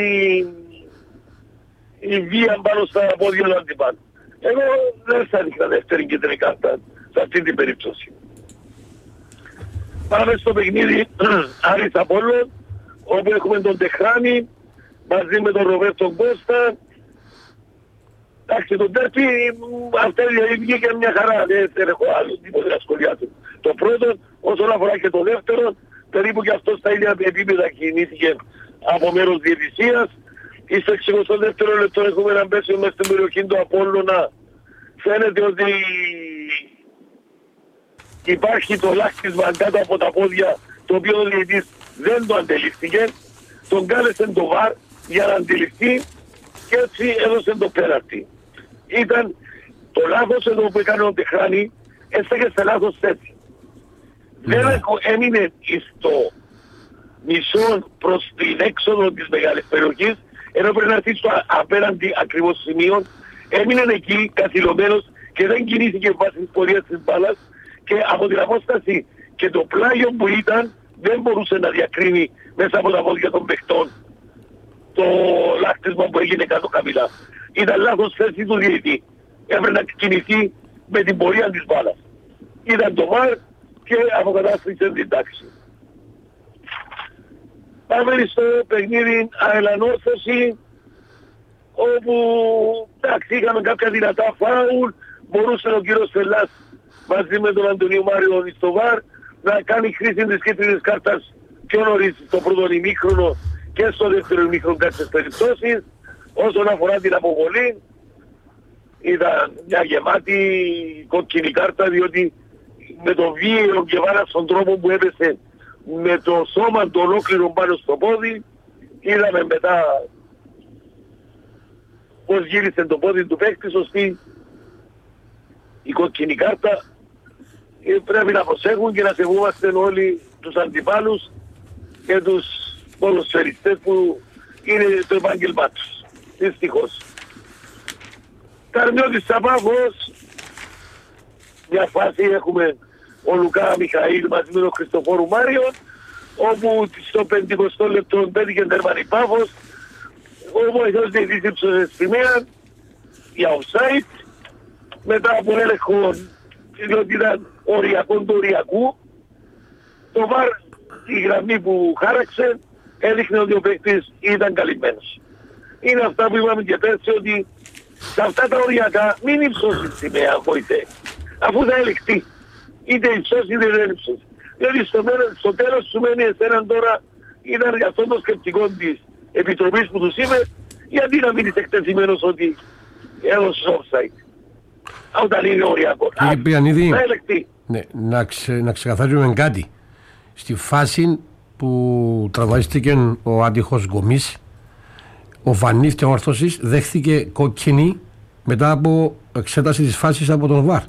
η βία πάνω στα πόδια του αντιπάλου. Εγώ δεν θα δείχνα δεύτερη κίτρινη κάρτα σε αυτή την περίπτωση. Πάμε στο παιχνίδι Άρης Απόλλων, όπου έχουμε τον Τεχράνη μαζί με τον Ροβέρτο Κώστα. Εντάξει, τον Τέρπι, αυτά βγήκε μια χαρά, δεν έχω άλλο τίποτε να σχολιάσω. Το πρώτο, όσον αφορά και το δεύτερο, περίπου και αυτό στα ίδια επίπεδα κινήθηκε από μέρος διαιτησίας. Στο εξηκοστό δεύτερο λεπτό έχουμε ένα πέσιο μέσα στην περιοχή του Απόλλωνα. Φαίνεται ότι υπάρχει το λάχτισμα κάτω από τα πόδια, το οποίο ο διαιτητής δεν το αντιληφθήκε. Τον κάλεσε το βαρ για να αντιληφθεί και έτσι έδωσε το πέναλτι. Ήταν το λάθος εδώ που έκανε ο Τεχράνη, έστεκε σε λάθος θέση. Δεν έμεινε στο μισό προς την έξοδο της μεγάλης περιοχής, ενώ πρέπει να έρθει στο απέναντι ακριβώς σημείο, έμεινε εκεί καθυλωμένος και δεν κινήθηκε βάσει της πορείας της μπάλας και από την απόσταση και το πλάγιο που ήταν δεν μπορούσε να διακρίνει μέσα από τα πόδια των παιχτών το λάκτισμα που έγινε κάτω χαμηλά. Ήταν λάθος θέση του διαιτητή. Έπρεπε να κινηθεί με την πορεία της μπάλας. Ήταν το βαρ και αποκατάστησε την τάξη. Πάμε στο παιχνίδι αελανόρθωση, όπου εντάξει, είχαμε κάποια δυνατά φάουλ, μπορούσε ο κύριος Φελάς μαζί με τον Αντωνίου Μάριο στο βαρ να κάνει χρήση της κίτρινης κάρτας πιο νωρίς στο πρώτο ημίχρονο και στο δεύτερο ημίχρονο κάποιες περιπτώσεις. Όσον αφορά την αποβολή, ήταν μια γεμάτη κόκκινη κάρτα, διότι με το βίαιο και βάρα στον τρόπο που έπεσε με το σώμα το ολόκληρο πάνω στο πόδι, είδαμε μετά πως γύρισε το πόδι του παίκτη, σωστή η κόκκινη κάρτα. Πρέπει να προσέχουν και να σεβούμαστε όλοι τους αντιπάλους και τους ποδοσφαιριστές που είναι το επάγγελμά τους. Δυστυχώς. Καρμιώτης Σαπάγος, μια φάση έχουμε ο Λουκά Μιχαήλ μαζί με τον Χριστοφόρου Μάριο, όπου στο πενηκοστό λεπτό πέτυχε τερμανή Πάφος, ο βοηθός διαιτητής ύψωσε σημαία για offside, μετά από έλεγχο, διότι ήταν οριακό του οριακού, το βαρ, η γραμμή που χάραξε, έδειχνε ότι ο παίκτης ήταν καλυμμένος. Είναι αυτά που είπαμε και πέρσι, ότι σε αυτά τα οριακά μην ύψωσε σημαία, βοηθέ, αφού θα ελεγχθεί. είτε υψώσει είτε δεν υψώσει. Δηλαδή στο, στο τέλος σου μένει εσέναν τώρα, ήταν για αυτό το σκεπτικό της επιτροπής που τους είπε, γιατί να μείνεις εκτεθειμένος ότι έδωσες offside. Όταν είναι οριακό. Κύριε Πιανίδη, ναι, να, ξε, να ξεκαθαρίσουμε κάτι. Στη φάση που τραυματίστηκε ο άτυχος Γκομής, ο Βανίφ και ο Ορθώσης δέχθηκε κόκκινη μετά από εξέταση της φάσης από τον ΒΑΡ.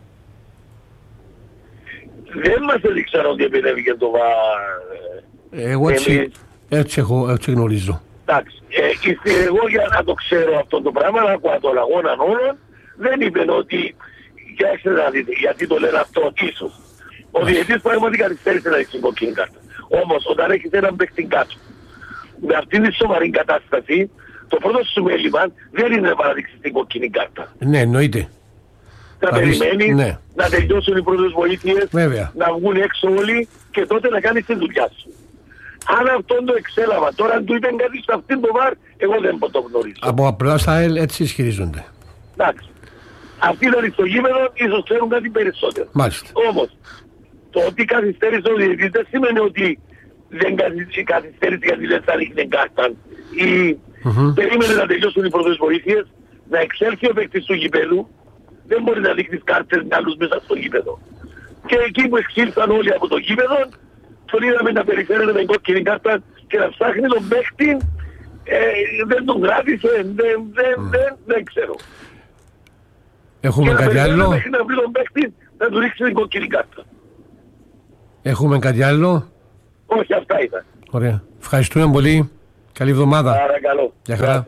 Δεν μας έδειξαν ότι επιδεύηκε το ΒΑΡ. Εγώ έτσι, έτσι, έχω, έτσι γνωρίζω. Εντάξει, ε, εγώ για να το ξέρω αυτό το πράγμα, να ακούω τον αγώνα όλων, δεν είπε ότι για να δείτε, γιατί το λένε αυτό ίσως. Ο διαιτητής πραγματικά καθυστέρησε να έχει κόκκινη κάρτα. Όμως όταν έχεις έναν παίκτη κάτω, με αυτήν τη σοβαρή κατάσταση, το πρώτο σου μέλημα δεν είναι να παραδείξεις την κόκκινη κάρτα. Ναι, εννοείται. Να περιμένεις, ναι, να τελειώσουν οι πρώτες βοήθειες, βέβαια, να βγουν έξω όλοι και τότε να κάνεις τη δουλειά σου. Αν αυτόν το εξέλαβα, τώρα αν του είπε κάτι σε αυτήν το βαρ, εγώ δεν το γνωρίζω. Από απλά στα ΕΛ έτσι ισχυρίζονται. Εντάξει. Αυτοί ήταν στο γήπεδο, ίσως ξέρουν κάτι περισσότερο. Μάλιστα. Όμως, το ότι καθυστέρησε ο διαιτητής δεν σημαίνει ότι δεν καθυστέρησε γιατί δεν θα ρίχνει κάρτα ή mm-hmm. περίμενε να τελειώσουν οι πρώτες βοήθειες, να εξέλθει ο παίκτης του γήπεδου, δεν μπορεί να δείχνεις κάρτες με άλλους μέσα στο γήπεδο. Και εκεί που εξήλθαν όλοι από το γήπεδο, τον είδαμε να περιφέρεται με κόκκινη κάρτα και να ψάχνει τον παίκτη, ε, δεν τον κράτησε, δεν, δεν, mm. δεν, δεν ξέρω. Έχουμε κάτι άλλο? Μέχρι να βρει τον παίκτη να του ρίξει την κόκκινη κάρτα. Έχουμε κάτι άλλο? Όχι, αυτά ήταν. Ωραία. Ευχαριστούμε πολύ. Καλή εβδομάδα. Παρακαλώ. Γεια χαρά.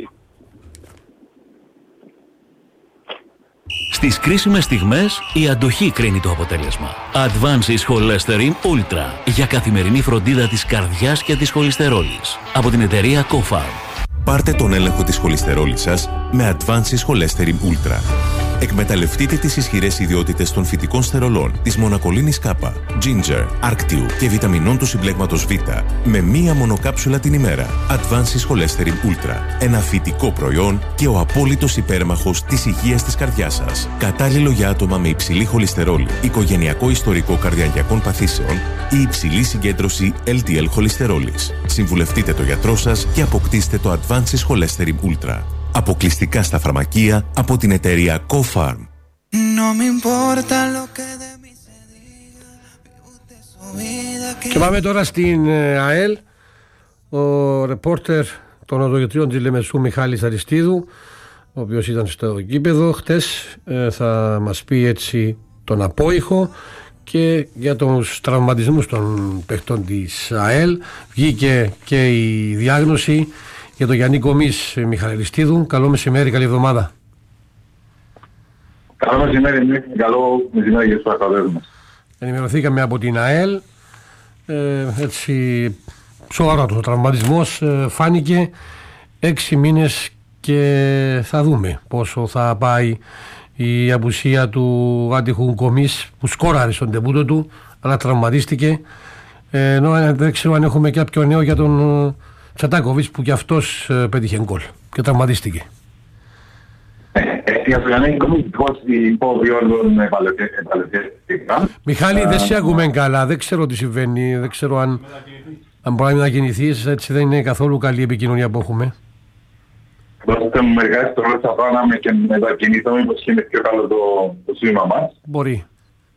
Στις κρίσιμες στιγμές η αντοχή κρίνει το αποτέλεσμα. Advances Cholesterol Ultra για καθημερινή φροντίδα της καρδιάς και της χολυστερόλης. Από την εταιρεία Cofarm. Πάρτε τον έλεγχο της χολυστερόλης σας με Advances Cholesterol Ultra. Εκμεταλλευτείτε τις ισχυρές ιδιότητες των φυτικών στερολών, της μονακολίνης K, Ginger, Arctiu και βιταμινών του συμπλέγματος Β με μία μονοκάψουλα την ημέρα. Advances Cholesterol Ultra. Ένα φυτικό προϊόν και ο απόλυτος υπέρμαχος της υγείας της καρδιάς σας. Κατάλληλο για άτομα με υψηλή χολυστερόλη, οικογενειακό ιστορικό καρδιαγγειακών παθήσεων ή υψηλή συγκέντρωση ελ ντι ελ χολυστερόλης. Συμβουλευτείτε το γιατρό σας και αποκτήστε το Advances Cholesterol Ultra. Αποκλειστικά στα φαρμακεία από την εταιρεία Cofarm. Και πάμε τώρα στην ΑΕΛ. Ο ρεπόρτερ των οδογετριών της Λεμεσού, Μιχάλης Αριστίδου, ο οποίος ήταν στο γήπεδο χτες, θα μας πει έτσι τον απόϊχο και για τους τραυματισμούς των παιχτών της ΑΕΛ. Βγήκε και η διάγνωση για τον Γιάννη Κομής, Μιχάλη Αριστίδου. Καλό μεσημέρι, καλή εβδομάδα. Καλό μεσημέρι, καλό μεσημέρι για τους ακαδέρους μας. Ενημερωθήκαμε από την ΑΕΛ. Ε, έτσι, σοβαρός ο τραυματισμός, ε, φάνηκε έξι μήνες και θα δούμε πόσο θα πάει η απουσία του άτυχου Κομής που σκόραρε στον τεμπούτο του, αλλά τραυματίστηκε. Ε, ενώ δεν ξέρω αν έχουμε κάποιο νέο για τον Τσατάκοβιτς που κι αυτός ε, πέτυχε γκολ και τραυματίστηκε. Για το Γιάννη Κομής, πώς οι πόβιόλων επαλαιτεύτηκαν. Μιχάλη, δεν σε ακούμε καλά, δεν ξέρω τι συμβαίνει, δεν ξέρω αν, αν μπορεί να μετακινηθείς, έτσι δεν είναι καθόλου καλή η επικοινωνία που έχουμε. Δώστε μου μερικά δευτερόλεπτα πάνω και μετακινηθώ, μήπως είναι πιο καλό το, το σήμα μας. Μπορεί.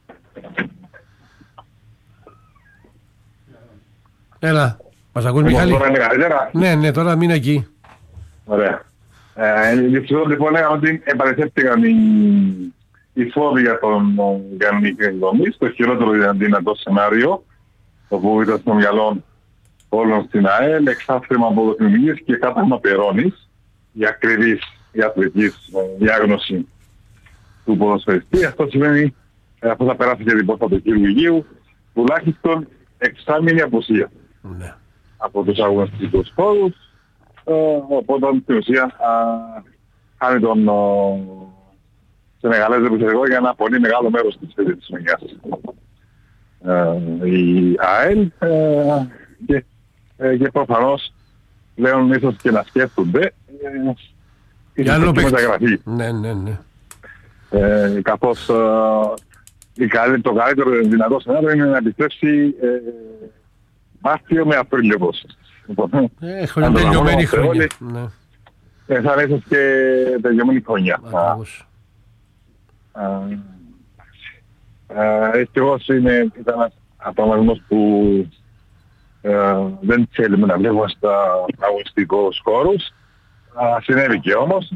Έλα, μας ακούς Μιχάλη? Τώρα είναι καλύτερα. Ναι, ναι, τώρα μείνε εκεί. Ωραία. Ε, λοιπόν, λέγαμε ότι επαληθεύτηκαν οι, οι φόβοι για τον Γιάννη Κομής, το χειρότερο δυνατό σενάριο, όπου ήταν στο μυαλό όλων στην ΑΕΛ, εξάφρημα αποδοκνημικής και κάταγμα περώνης, για ακριβής ιατρικής διάγνωση του ποδοσφαιριστή. Αυτό σημαίνει, αυτό θα περάσει και την πόρτα του χειρουργείου, τουλάχιστον εξάμηνη απουσία ναι. από τους αγωνιστικούς χώρους. Uh, οπότε στην ουσία κάνει τον Σενεγαλέζο επιθετικό για ένα πολύ μεγάλο μέρος της φέτης της χρονιάς. Uh, η ΑΕΛ uh, και, uh, και προφανώς πλέον ίσως και να σκέφτονται για άλλο μεταγραφή. Ναι, ναι, ναι. Uh, καθώς uh, το καλύτερο δυνατό σενάριο είναι να επιστρέψει ε, Μάρτιο με Απρίλιο πώς. Έχουν τελειωμένη χρόνια. Ε, θα είναι ίσως και τελειωμένη χρόνια. Ευτυχώς ήταν ένας απραγματισμός που ε, δεν θέλουμε να βλέπουμε στα αγωνιστικούς χώρους. Συνέβη και όμως.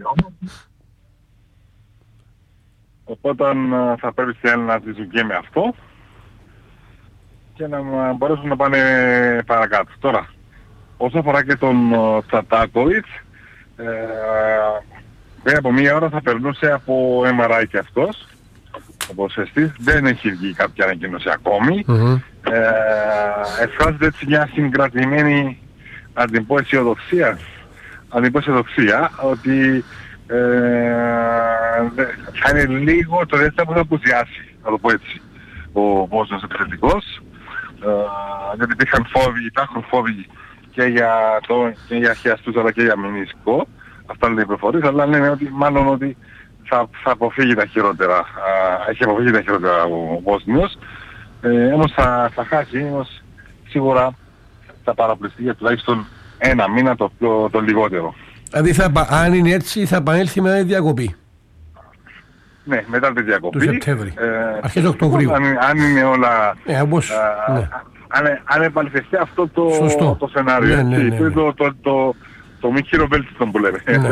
Οπότε θα πρέπει να ζήσουν και με αυτό και να μπορέσουν να πάνε παρακάτω. Τώρα, όσο αφορά και τον Τσατάκοβιτς, ε, πριν από μία ώρα θα περνούσε από εμ αρ άι και αυτός. Ο ποσοστής δεν έχει βγει κάποια ανακοίνωση ακόμη. Mm-hmm. Ε, εκφράζεται έτσι μια συγκρατημένη, να την πω, αισιοδοξία, να την πω αισιοδοξία, ότι ε, θα είναι λίγο το δεύτερο που θα απουσιάσει, να το πω έτσι, ο Βόσνιος επιθετικός. Ε, γιατί υπήρχαν φόβοι, υπάρχουν φόβοι και για, το, και για χιαστούς αλλά και για μηνίσκο. Αυτά είναι οι προφορίες, αλλά λένε ότι μάλλον ότι θα, θα αποφύγει τα χειρότερα. Α, έχει αποφύγει τα χειρότερα ο Βόσνιος. Ε, όμως θα, θα χάσει, όμως σίγουρα θα παραπληστεί για τουλάχιστον ένα μήνα το, το, το λιγότερο. Δηλαδή θα, αν είναι έτσι θα επανέλθει μετά τη διακοπή. Ναι, μετά τη διακοπή. Του Σεπτέμβρη. Ε, αρχές Οκτωβρίου. Αν, αν είναι όλα... Ε, όπως, α, ναι. Αν, αν επαληθευτεί αυτό το, το σενάριο. Ναι, ναι, ναι, ναι. Το, το, το, το, το μη χειροβέλτιστον που λέμε. Ναι.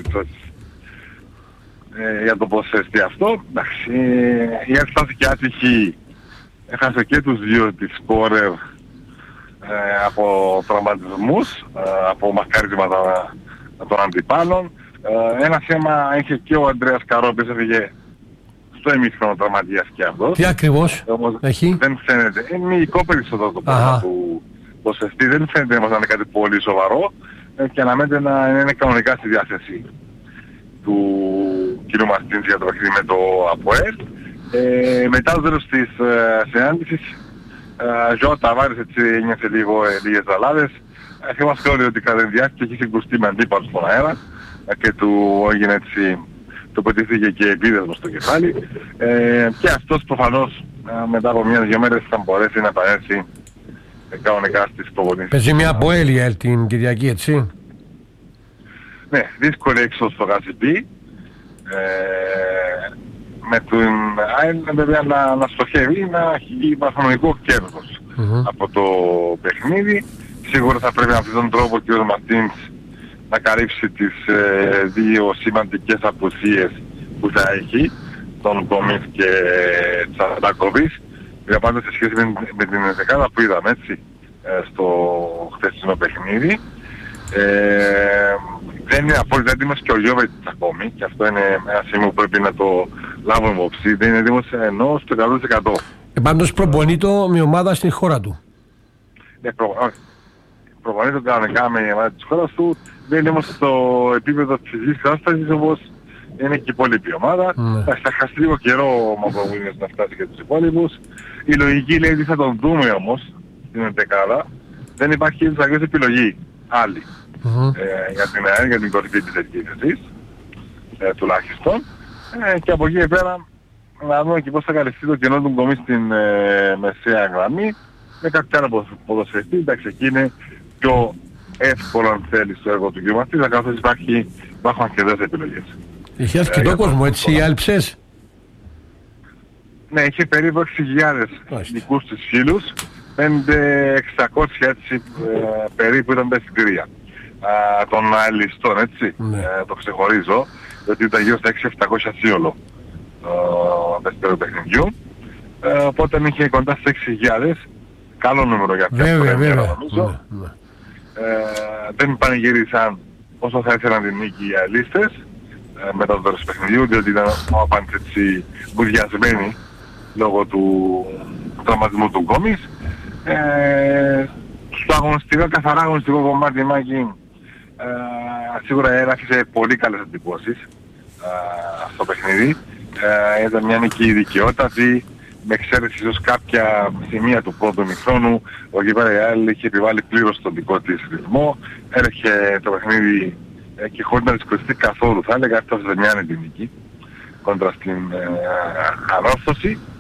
ε, για το πώς έστει αυτό. Εντάξει, η Άλτ στάθηκε άτυχη. Έχασε και τους δύο της σκόρερ ε, από τραυματισμούς, ε, από μαρκάρισματα των αντιπάλων. Ε, ένα θέμα είχε και ο Αντρέας Καρόπης, έφυγε στο ημίχρονο τραυματίας και αυτός. Τι ακριβώς όμως έχει? Δεν φαίνεται. Είναι μυϊκό περισσότερο το πράγμα του ποσοστή. Δεν φαίνεται να είναι κάτι πολύ σοβαρό ε, και αναμένεται να είναι κανονικά στη διάθεση του κ. Μαρτίνς για το παιχνίδι με το ΑΠΟΕΛ. Ε, μετά το τέλος της ε, συνάντησης, ε, Ζωά Ταβάρης έτσι ένιωσε λίγο ε, λίγες ζαλάδες. Ε, θυμάστε όλοι ότι κατά τη διάρκεια έχει συγκρουστεί με αντίπαλο στον αέρα ε, και του έγινε έτσι, του πετύχθηκε και επίδεσμο στο κεφάλι. Ε, και αυτός προφανώς ε, μετά από μια-δυο μέρες θα μπορέσει να επανέλθει ε, κανονικά στις προπονήσεις. Παίζει μια Αποέλ την Κυριακή, έτσι. Ναι, δύσκολη έξω στο Γαζιπί. Ε, με την ΑΕΛ βέβαια να, να στοχεύει να έχει βαθμονικό κέρδος mm-hmm. από το παιχνίδι. Σίγουρα θα πρέπει από τον τρόπο ο κ. Μαρτίνς να καλύψει τις ε, δύο σημαντικές απουσίες που θα έχει, τον Γκόμις και Τσατάκοβιτς. Για πάντα σε σχέση με, με την δεκάδα που είδαμε έτσι ε, στο χθεσινό παιχνίδι. Ε, δεν είναι απόλυτα έτοιμος και ο Γιώβετς ακόμη και αυτό είναι ένα σημείο που πρέπει να το λάβουμε υπόψη. Δεν είναι έτοιμος ενώ στο εκατό τοις εκατό. Ε, πάντως προπονεί το με ομάδα στην χώρα του. Ναι, προ, προπονεί το κανονικά με ομάδα της χώρας του. Δεν είναι όμως στο επίπεδο της φυσικής κατάστασης όπως είναι και η υπόλοιπη ομάδα. Mm. Θα χάσει λίγο καιρό ο Μαυροβούνιος να φτάσει και τους υπόλοιπους. Η λογική λέει ότι θα τον δούμε όμως στην δεκάδα. Δεν υπάρχει τους επιλογή άλλη. Mm-hmm. Ε, για την ΑΕΛ, για την κορυφή της εκκίνησης, ε, τουλάχιστον. Ε, και από εκεί και πέρα να δούμε και πώς θα καλυφθεί το κενό του Γκομί στην ε, μεσαία γραμμή με κάποια άλλο ποδοσφαιριστή. Εντάξει, εκεί είναι πιο εύκολο αν θέλει στο έργο του κ. Μαρτίνς, καθώς υπάρχει, υπάρχουν αρκετές επιλογές. Είχε αρκετό ε, κόσμο, έτσι, οι άλψες. Ναι, είχε περίπου έξι χιλιάδες δικούς τους φίλους, πέντε χιλιάδες εξακόσια έτσι ε, περίπου ήταν τα εισιτήρια των αελιστών, έτσι, ναι. ε, το ξεχωρίζω, γιατί ήταν γύρω στα έξι χιλιάδες επτακόσια σύνολο το δεύτερο παιχνιδιού, ε, οπότε είχε κοντά στις έξι χιλιάδες, καλό νούμερο για αυτές βέβαια, βέβαια. νομίζω. Ναι, ναι. Ε, δεν πανηγύρισαν όσο θα ήθελαν την νίκη οι αελίστες ε, μετά το τέλος παιχνιδιού, διότι ήταν απάντηση έτσι μπουδιασμένοι λόγω του τραυματισμού του Γκόμις. Ε, στο αγωνιστικό, καθαρά αγωνιστικό κομμάτι Μάκη, ε, σίγουρα έραφησε πολύ καλές εντυπώσεις ε, στο παιχνίδι. Ε, ήταν μια νίκη δικαιότατη, με εξαίρεση ίσως κάποια σημεία του πρώτου ημιχρόνου. Ο Γιβέρα Ιάλ είχε επιβάλει πλήρως τον δικό της ρυθμό, έρχε το παιχνίδι ε, και χωρίς να δυσκολιστεί καθόλου, θα έλεγα, έφτασε σε μια νίκη κόντρα στην ε, ανόρθωση.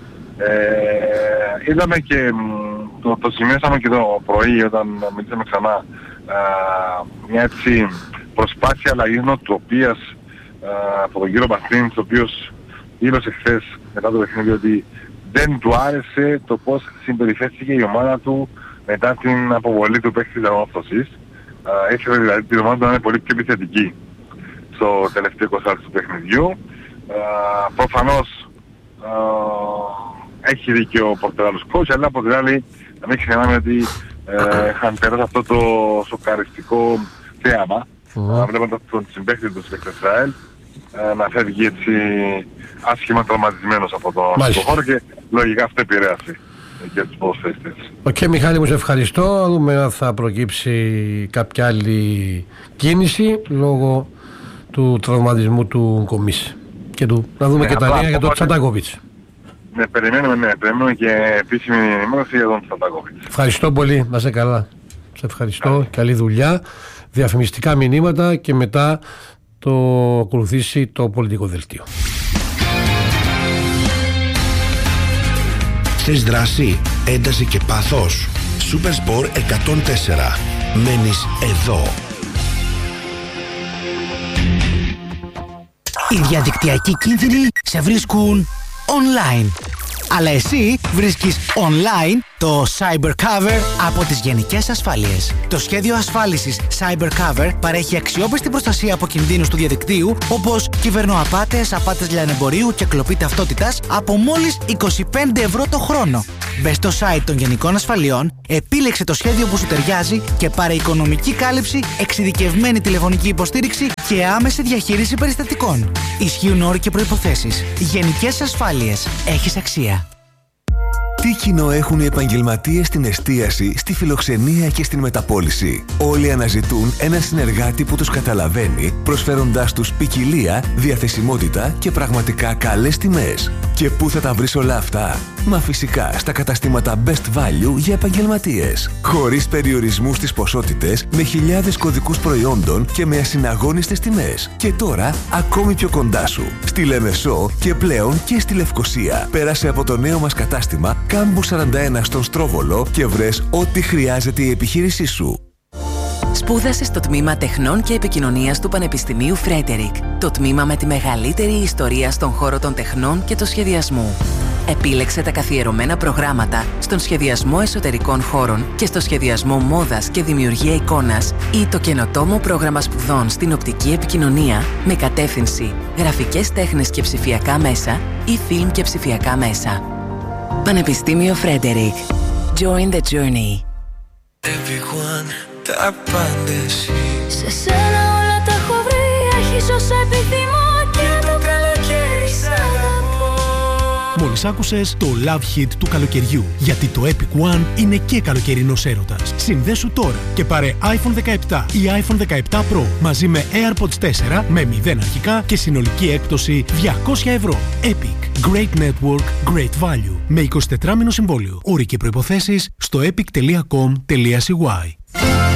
Ε, είδαμε και, το, το σημειώσαμε και το πρωί όταν μιλήσαμε ξανά, ε, μια έτσι προσπάθεια αλλαγής νοοτροπίας ε, από τον κύριο Παστίνης, ο οποίος δήλωσε χθες μετά το παιχνίδι ότι δεν του άρεσε το πώς συμπεριφέρθηκε η ομάδα του μετά την αποβολή του παίκτη της ανόρθωσης. Έχει δηλαδή την ομάδα του να είναι πολύ πιο επιθετική στο τελευταίο είκοσι του παιχνιδιού. Uh, προφανώς uh, έχει δίκιο ο Πορτογάλος coach, αλλά από την άλλη να μην ξεχνάμε ότι uh, είχαν περάσει αυτό το σοκαριστικό θέαμα uh, βλέποντας τον συμπαίχτη του στο Ισραήλ uh, να φεύγει έτσι άσχημα τραυματισμένος από τον χώρο και λογικά αυτό επηρέασε και τους ποδοσφαιριστές. Οκ, okay, Μιχάλη μου, σε ευχαριστώ. Δούμε αν θα προκύψει κάποια άλλη κίνηση λόγω του τραυματισμού του Κομίση. Και του, να δούμε ναι, και τα νέα για τον Τσαντάκοβιτς. Ναι, περιμένουμε, ναι, περιμένουμε και επίσημη ενημέρωση για τον Τσαντάκοβιτς. Ευχαριστώ πολύ, να είσαι καλά. Σε ευχαριστώ, yeah. Καλή δουλειά. Διαφημιστικά μηνύματα και μετά το ακολουθήσει το πολιτικό δελτίο. Θες δράση, ένταση και πάθος. Supersport εκατόν τέσσερα. Μένεις εδώ. Οι διαδικτυακοί κίνδυνοι σε βρίσκουν online. Αλλά εσύ βρίσκεις online το CyberCover από τις Γενικές Ασφάλειες. Το σχέδιο ασφάλισης CyberCover παρέχει αξιόπιστη προστασία από κινδύνους του διαδικτύου, όπως κυβερνοαπάτες, απάτες λιανεμπορίου και κλοπή ταυτότητας, από μόλις είκοσι πέντε ευρώ το χρόνο. Μπες στο site των Γενικών Ασφαλιών, επίλεξε το σχέδιο που σου ταιριάζει και πάρε οικονομική κάλυψη, εξειδικευμένη τηλεφωνική υποστήριξη και άμεση διαχείριση περιστατικών. Ισχύουν όροι και προϋποθέσεις. Γενικές Ασφάλειες. Έχεις αξία. Τι κοινό έχουν οι επαγγελματίες στην εστίαση, στη φιλοξενία και στην μεταπώληση? Όλοι αναζητούν έναν συνεργάτη που τους καταλαβαίνει, προσφέροντάς τους ποικιλία, διαθεσιμότητα και πραγματικά καλές τιμές. Και πού θα τα βρεις όλα αυτά? Μα φυσικά στα καταστήματα Best Value για επαγγελματίες. Χωρίς περιορισμούς στις ποσότητες, με χιλιάδες κωδικούς προϊόντων και με ασυναγώνιστες τιμές. Και τώρα ακόμη πιο κοντά σου. Στη Λεμεσό και πλέον και στη Λευκοσία. Πέρασε από το νέο μας κατάστημα Κάμπου σαράντα ένα στον Στρόβολο και βρες ό,τι χρειάζεται η επιχείρησή σου. Σπούδασε στο τμήμα Τεχνών και Επικοινωνίας του Πανεπιστημίου Φρέντερικ, το τμήμα με τη μεγαλύτερη ιστορία στον χώρο των τεχνών και του σχεδιασμού. Επίλεξε τα καθιερωμένα προγράμματα στον σχεδιασμό εσωτερικών χώρων και στο σχεδιασμό μόδας και δημιουργία εικόνας ή το καινοτόμο πρόγραμμα σπουδών στην οπτική επικοινωνία με κατεύθυνση γραφικές τέχνες και ψηφιακά μέσα ή φιλμ και ψηφιακά μέσα. Πανεπιστήμιο Φρέντερικ. Join the journey. Everyone, τα πάντα εσύ. Σε σένα όλα τα έχω βρει. Έχεις όσα επιθυμώ και το καλοκαίρι σ' αγαπώ. Μόλις άκουσες το Love Hit του καλοκαιριού. Γιατί το Epic One είναι και καλοκαιρινός έρωτας. Συνδέσου τώρα και πάρε άιφον δεκαεπτά ή άιφον δεκαεπτά Pro μαζί με AirPods τέσσερα με μηδέν αρχικά και συνολική έκπτωση διακόσια ευρώ. Epic. Great Network, Great Value. Με εικοσιτετράμηνο συμβόλαιο. Όροι και προϋποθέσεις στο epic τελεία com τελεία c y.